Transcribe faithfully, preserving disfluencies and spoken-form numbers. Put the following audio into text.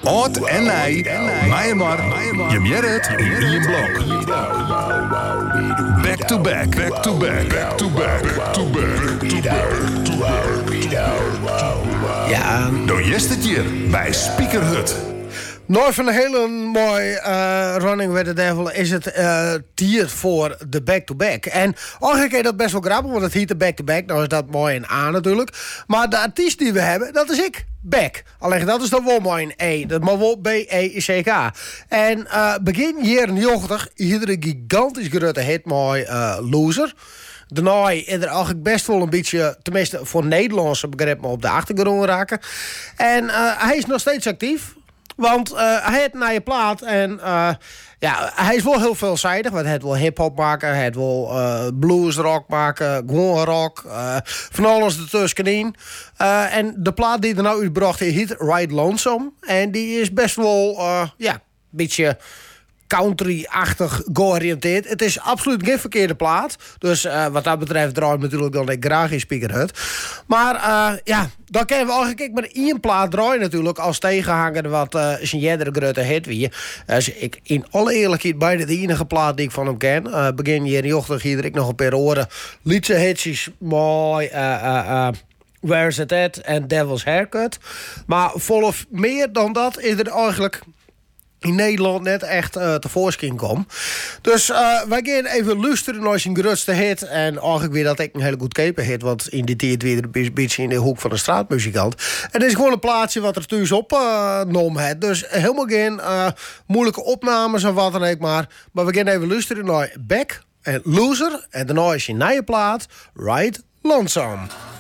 Oud en nij, Myanmar, je meer het in één blok. Back to back, back to back, back to back, back to back, back to back. Ja. De eerste keer bij Speaker Hut. Nooit van een hele mooie uh, Running with the Devil is het uh, tier voor de back-to-back. En eigenlijk is dat best wel grappig, want het heet de back-to-back. Nou is dat mooi in A natuurlijk. Maar de artiest die we hebben, dat is ik. Back. Alleen dat is dan wel mooi in E. Dat mag wel B E C K. En uh, begin jaren negentig, iedere gigantisch grote hit mooi uh, Loser. Daarna is er eigenlijk best wel een beetje, tenminste voor Nederlandse begrip, maar op de achtergrond raken. En uh, hij is nog steeds actief. Want uh, hij heeft naar je plaat en uh, ja, hij is wel heel veelzijdig. Want hij heeft wel hip-hop maken, hij heeft wel uh, bluesrock maken, gewoon rock, uh, van alles ertussenin. Uh, en de plaat die er nou uitbracht heet Ride Lonesome. En die is best wel, uh, ja, een beetje country-achtig georiënteerd. Het is absoluut geen verkeerde plaat. Dus uh, wat dat betreft draai ik natuurlijk dan ik graag in Speaker Hut. Maar uh, ja, dan kunnen we eigenlijk maar één plaat draaien natuurlijk als tegenhanger wat uh, zijn jeder grote hit wie. Dus ik in alle eerlijkheid bijna de enige plaat die ik van hem ken. Uh, begin jaren negentig hier ik nog een paar oren. Liedse hitjes, mooi. Uh, uh, uh, Where's It At en Devil's Haircut. Maar vol meer dan dat is er eigenlijk in Nederland net echt uh, tevoorschijn kom. Dus uh, wij gaan even luisteren naar zijn grootste hit. En eigenlijk weer dat ik een hele goed keper hit. Want in die tijd weer een beetje in de hoek van de straatmuzikant. En het is gewoon een plaatsje wat er thuis opgenomen uh, heeft. Dus helemaal geen uh, moeilijke opnames of wat dan ook maar. Maar we gaan even luisteren naar Back en Loser. En daarna is je nieuwe plaat Ride Lonesome.